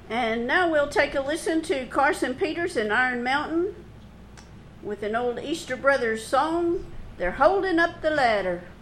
And now we'll take a listen to Carson Peters and Iron Mountain with an old Easter Brothers song, They're Holding Up the Ladder.